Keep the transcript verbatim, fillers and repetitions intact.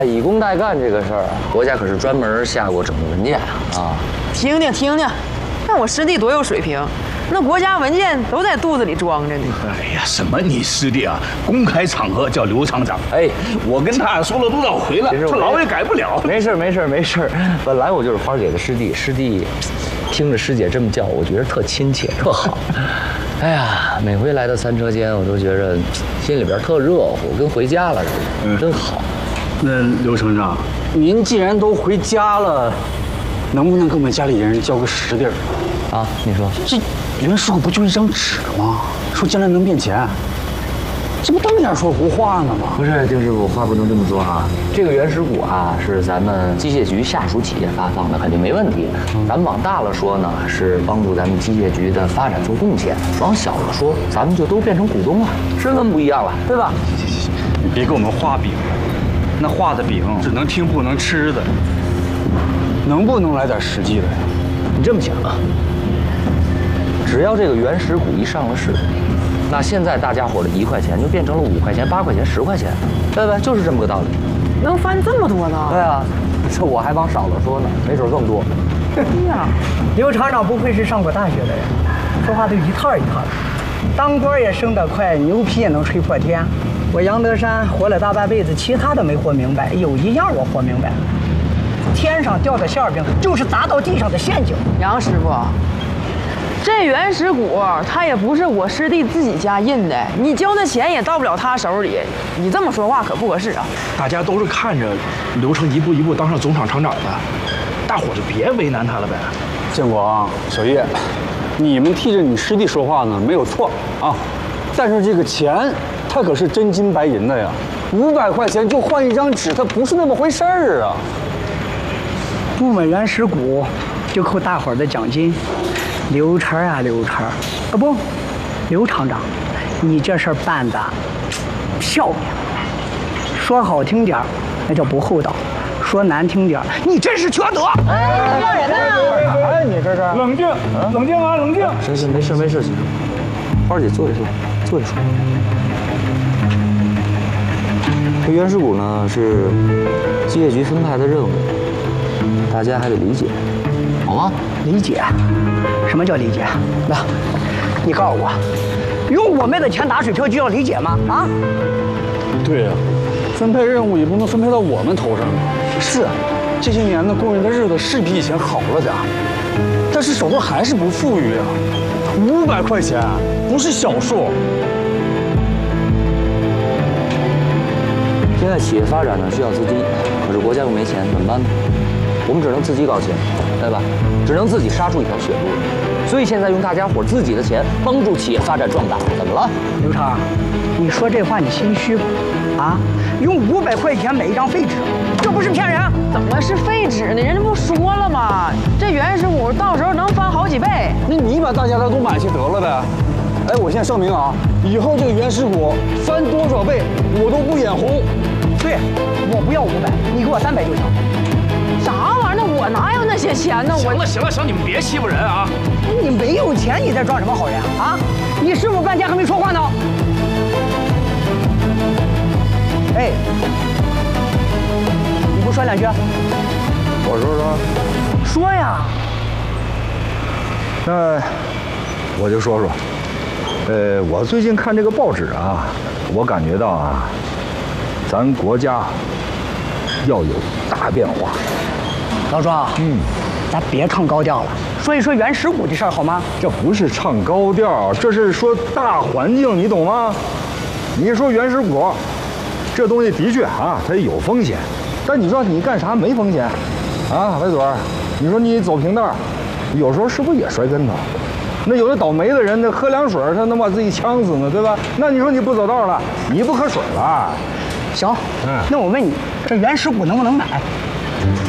以工代干这个事儿啊，国家可是专门下过整个文件啊。 听听听听，看我师弟多有水平，那国家文件都在肚子里装着呢。 哎呀，什么你师弟啊？公开场合叫刘厂长。哎，我跟他说了多少回了，这老也改不了。 没事没事没事，本来我就是花姐的师弟，师弟听着师姐这么叫，我觉得特亲切，特好。哎呀，每回来到三车间，我都觉着心里边特热乎，跟回家了似的，嗯、真好。 那刘厂长，您既然都回家了，能不能给我们家里人交个实底儿？ 啊，你说这原石股不就一张纸吗？说将来能变钱，这不瞪眼说胡话呢吗？ 不是，丁师傅，话不能这么说啊。这个原石股啊，是咱们机械局下属企业发放的，肯定没问题。咱们往大了说呢，是帮助咱们机械局的发展做贡献；往小了说，咱们就都变成股东了，身份不一样了，对吧？ 行行行，你别给我们画饼了，那画的饼只能听不能吃的，能不能来点实际的呀？ 你这么想啊？只要这个原石股一上了市，那现在大家伙的一块钱就变成了五块钱、八块钱、十块钱，对不对？就是这么个道理。 能翻这么多呢？ 对啊，这我还往少了说呢，没准更多。 哎呀，刘厂长不愧是上过大学的人，说话都一套一套的。当官也升得快，牛皮也能吹破天。我杨德山活了大半辈子，其他的没活明白，有一样我活明白了：天上掉的馅饼就是砸到地上的陷阱。 杨师傅。这原石股它也不是我师弟自己家印的，你交的钱也到不了他手里。你这么说话可不合适啊！ 大家都是看着刘成一步一步当上总厂厂长的，大伙就别为难他了呗。 建国啊，小叶，你们替着你师弟说话呢，没有错啊。但是这个钱，它可是真金白银的呀，五百块钱就换一张纸，它不是那么回事儿啊。 不买原石股，就扣大伙儿的奖金。刘成啊，刘成，啊不，刘厂长，你这事儿办的漂亮。说好听点儿，那叫不厚道；说难听点儿，你真是缺德。 哎，要人呢！ 哎，你这是冷静，冷静啊，冷静。 行行，没事没事，花儿姐坐下说，坐下说。这原石股呢是机械局分派的任务，大家还得理解，好吗？ 理解？什么叫理解？来，你告诉我，用我们的钱打水漂就要理解吗？啊？ 对呀、啊，分配任务也不能分配到我们头上啊。是，这些年呢，工人的日子是比以前好了点，但是手头还是不富裕啊。五百块钱不是小数。 现在企业发展呢需要资金，可是国家又没钱，怎么办呢？我们只能自己搞钱，对吧？只能自己杀出一条血路。所以现在用大家伙自己的钱帮助企业发展壮大，怎么了？ 刘成，你说这话你心虚不？啊，用五百块钱买一张废纸，这不是骗人？ 怎么是废纸呢？人家不说了吗？这原石股到时候能翻好几倍。 那你把大家的都买去得了呗。哎，我现在声明啊，以后这个原石股翻多少倍，我都不眼红。 对，我不要五百，你给我三百就行。 啥玩意儿？那我哪有那些钱呢？ 行了行了行，你们别欺负人啊！ 你没有钱，你在装什么好人啊？你师傅半天还没说话呢。哎，你不说两句？ 我说说。 说呀。 那我就说说。呃，我最近看这个报纸啊，我感觉到啊，咱国家要有大变化。 老庄，嗯，咱别唱高调了，说一说原石股的事儿好吗？ 这不是唱高调，这是说大环境，你懂吗？你说原石股，这东西的确啊，它有风险，但你说你干啥没风险？啊，白嘴儿，你说你走平道，有时候是不是也摔跟头？那有的倒霉的人，那喝凉水他能把自己呛死呢，对吧？那你说你不走道了，你不喝水了？ 行，嗯，那我问你，这原石股能不能买？